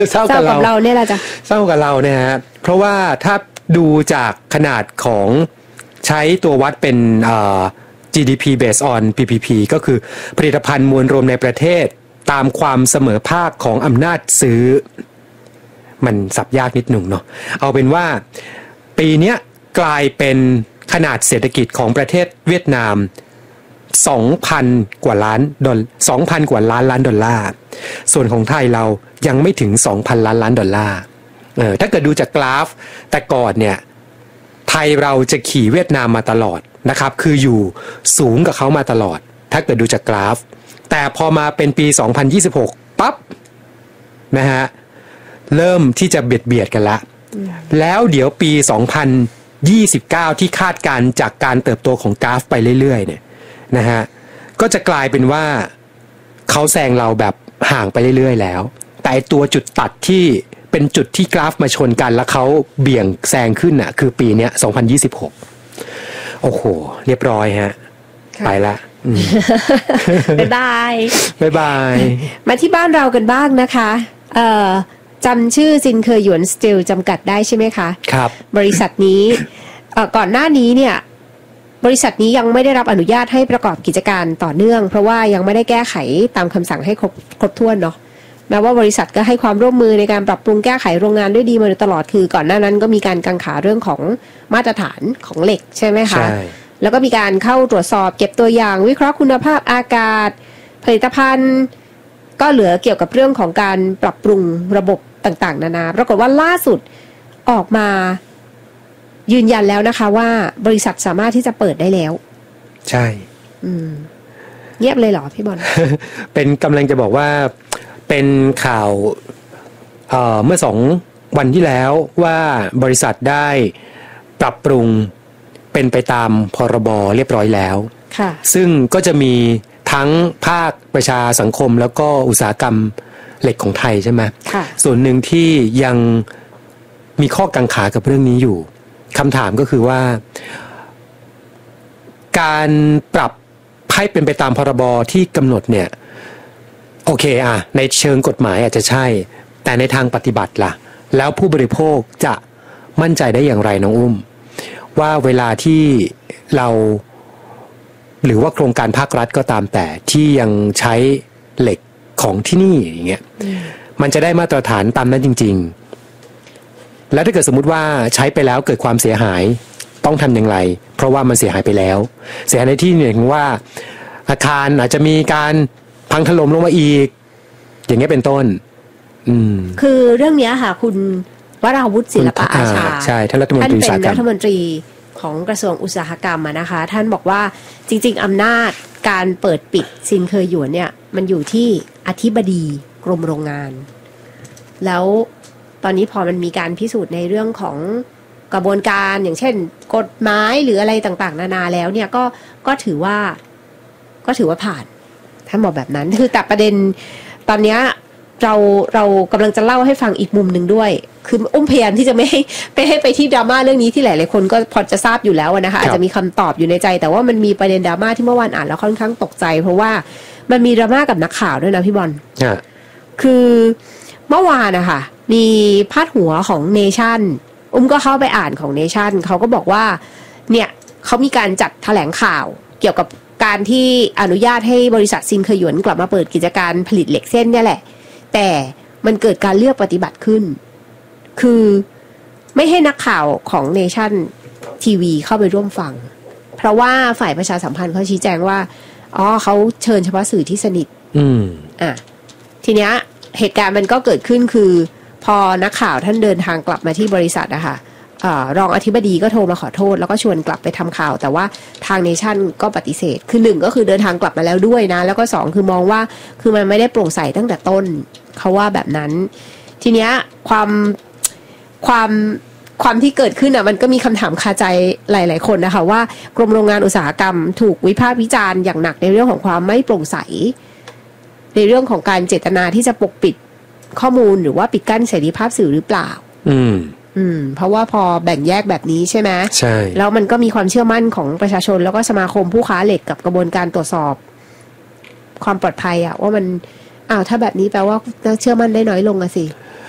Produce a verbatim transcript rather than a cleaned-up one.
เศร้ากับเราเนี่ยแหละจ้ะเศร้ากับเราเนี่ยฮะเพราะว่าถ้าดูจากขนาดของใช้ตัววัดเป็นเอ่อ จี ดี พี based on พี พี พี ก็คือผลิตภัณฑ์มวลรวมในประเทศตามความเสมอภาคของอำนาจซื้อมันสับยากนิดหนึ่งเนาะเอาเป็นว่าปีนี้กลายเป็นขนาดเศรษฐกิจของประเทศเวียดนาม สองพัน กว่าล้านดอล สองพัน กว่าล้านล้านดอลลาร์ส่วนของไทยเรายังไม่ถึง สองพัน ล้านล้านดอลลาร์เออถ้าเกิดดูจากกราฟแต่ก่อนเนี่ยไทยเราจะขี่เวียดนามมาตลอดนะครับคืออยู่สูงกับเขามาตลอดถ้าเกิดดูจากกราฟแต่พอมาเป็นปีสองพันยี่สิบหกปั๊บนะฮะเริ่มที่จะเบียดเบียดกันละแล้วเดี๋ยวปีสองพันยี่สิบเก้าที่คาดการจากการเติบโตของกราฟไปเรื่อยๆเนี่ยนะฮะก็จะกลายเป็นว่าเขาแซงเราแบบห่างไปเรื่อยๆแล้วแต่ตัวจุดตัดที่เป็นจุดที่กราฟมาชนกันแล้วเขาเบี่ยงแซงขึ้นน่ะคือปีเนี้ยสองพันยี่สิบหกโอ้โหเรียบร้อยฮะไปละบ๊ายบายบ๊ายบายมาที่บ้านเรากันบ้างนะคะเอ่อจำชื่อซินเคยหยวนสตีลจำกัดได้ใช่ไหมคะครับบริษัทนี้เอ่อก่อนหน้านี้เนี่ยบริษัทนี้ยังไม่ได้รับอนุญาตให้ประกอบกิจการต่อเนื่องเพราะว่ายังไม่ได้แก้ไขตามคำสั่งให้ครบครบถ้วนเนาะแม้ว่าบริษัทก็ให้ความร่วมมือในการปรับปรุงแก้ไขโรงงานด้วยดีมาโดยตลอดคือก่อนหน้านั้นก็มีการกังขาเรื่องของมาตรฐานของเหล็กใช่ไหมคะใช่แล้วก็มีการเข้าตรวจสอบเก็บตัวอย่างวิเคราะห์คุณภาพอากาศผลิตภัณฑ์ก็เหลือเกี่ยวกับเรื่องของการปรับปรุงระบบต่างๆนานาปรากฏว่าล่าสุดออกมายืนยันแล้วนะคะว่าบริษัทสามารถที่จะเปิดได้แล้วใช่อืมเงียบเลยเหรอพี่บอลเป็นกำลังจะบอกว่าเป็นข่าว เอ่อ เมื่อสองวันที่แล้วว่าบริษัทได้ปรับปรุงเป็นไปตามพรบเรียบร้อยแล้วซึ่งก็จะมีทั้งภาคประชาสังคมแล้วก็อุตสาหกรรมเหล็กของไทยใช่ไหมส่วนหนึ่งที่ยังมีข้อกังขากับเรื่องนี้อยู่คำถามก็คือว่าการปรับให้เป็นไปตามพรบที่กำหนดเนี่ยโอเคอ่ะในเชิงกฎหมายอาจจะใช่แต่ในทางปฏิบัติล่ะแล้วผู้บริโภคจะมั่นใจได้อย่างไรน้องอุ้มว่าเวลาที่เราหรือว่าโครงการภาครัฐก็ตามแต่ที่ยังใช้เหล็กของที่นี่อย่างเงี้ยมันจะได้มาตรฐานตามนั้นจริงๆแล้วถ้าเกิดสมมุติว่าใช้ไปแล้วเกิดความเสียหายต้องทำอย่างไรเพราะว่ามันเสียหายไปแล้วเสียหายในที่หนึ่งว่าอาคารอาจจะมีการพังถล่มลงมาอีกอย่างเงี้ยเป็นต้นอืมคือเรื่องนี้ค่ะคุณวราวุฒิศิลปะอาชาใช่ท่านรัฐมนตรีท่านเป็นรัฐมนตรีของกระทรวงอุตสาหกรรมนะคะท่านบอกว่าจริงๆอำนาจการเปิดปิดซินเคยหยวนเนี่ยมันอยู่ที่อธิบดีกรมโรงงานแล้วตอนนี้พอมันมีการพิสูจน์ในเรื่องของกระบวนการอย่างเช่นกฎหมายหรืออะไรต่างๆนานาแล้วเนี่ยก็ก็ถือว่าก็ถือว่าผ่านท่านบอกแบบนั้นคือแต่ประเด็นตอนนี้เราเรากำลังจะเล่าให้ฟังอีกมุมหนึ่งด้วยคืออุ้มพยายามที่จะไม่ให้ไปให้ไปที่ดราม่าเรื่องนี้ที่หลายๆคนก็พอจะทราบอยู่แล้วนะคะอาจจะมีคำตอบอยู่ในใจแต่ว่ามันมีประเด็นดราม่าที่เมื่อวานอ่านแล้วค่อนข้างตกใจเพราะว่ามันมีดราม่ากับนักข่าวด้วยนะพี่บอลคือเมื่อวานนะคะมีพาดหัวของเนชั่นอุ้มก็เข้าไปอ่านของเนชั่นเขาก็บอกว่าเนี่ยเขามีการจัดแถลงข่าวเกี่ยวกับการที่อนุญาตให้บริษัทซินเคยหยวนกลับมาเปิดกิจการผลิตเหล็กเส้นเนี่ยแหละแต่มันเกิดการเลือกปฏิบัติขึ้นคือไม่ให้นักข่าวของเนชั่นทีวีเข้าไปร่วมฟังเพราะว่าฝ่ายประชาสัมพันธ์เขาชี้แจงว่าอ๋อเขาเชิญเฉพาะสื่อที่สนิทอืมอ่ะทีเนี้ยเหตุการณ์มันก็เกิดขึ้นคือพอนักข่าวท่านเดินทางกลับมาที่บริษัทนะคะอ่ารองอธิบดีก็โทรมาขอโทษแล้วก็ชวนกลับไปทำข่าวแต่ว่าทางเนชั่นก็ปฏิเสธคือหนึ่งก็คือเดินทางกลับมาแล้วด้วยนะแล้วก็สองคือมองว่าคือมันไม่ได้โปร่งใสตั้งแต่ต้นเขาว่าแบบนั้นทีเนี้ยความความความที่เกิดขึ้นอ่ะมันก็มีคำถามคาใจหลายๆคนนะคะว่ากรมโรงงานอุตสาหกรรมถูกวิพากษ์วิจารณ์อย่างหนักในเรื่องของความไม่โปร่งใสในเรื่องของการเจตนาที่จะปกปิดข้อมูลหรือว่าปิดกั้นเสรีภาพสื่อหรือเปล่าอืมอืมเพราะว่าพอแบ่งแยกแบบนี้ใช่ไหมใช่แล้วมันก็มีความเชื่อมั่นของประชาชนแล้วก็สมาคมผู้ค้าเหล็กกับกระบวนการตรวจสอบความปลอดภัยอะว่ามันอ้าวถ้าแบบนี้แปลว่าเชื่อมั่นได้น้อยลงอะสิ